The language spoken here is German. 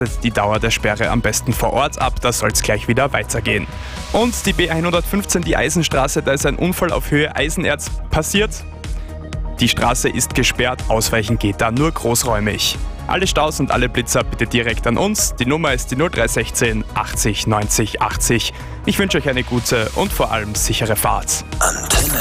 die Dauer der Sperre am besten vor Ort ab, da soll es gleich wieder weitergehen. Und die B115, die Eisenstraße, da ist ein Unfall auf Höhe Eisenerz passiert. Die Straße ist gesperrt, ausweichen geht da nur großräumig. Alle Staus und alle Blitzer bitte direkt an uns. Die Nummer ist die 0316 80 90 80. Ich wünsche euch eine gute und vor allem sichere Fahrt.